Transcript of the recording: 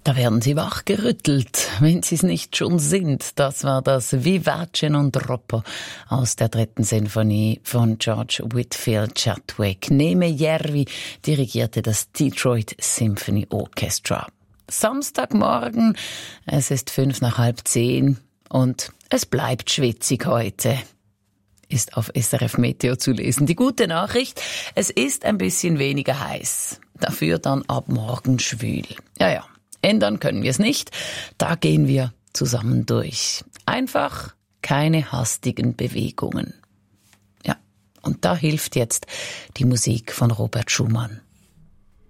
Da werden sie wachgerüttelt, wenn sie es nicht schon sind. Das war das Vivace non troppo aus der 3. Sinfonie von George Whitfield Chadwick. Neme Järvi dirigierte das Detroit Symphony Orchestra. Samstagmorgen, es ist 9:05 und es bleibt schwitzig heute. Ist auf SRF Meteo zu lesen. Die gute Nachricht, es ist ein bisschen weniger heiß. Dafür dann ab morgen schwül. Ja. Ändern können wir es nicht. Da gehen wir zusammen durch. Einfach keine hastigen Bewegungen. Ja, und da hilft jetzt die Musik von Robert Schumann.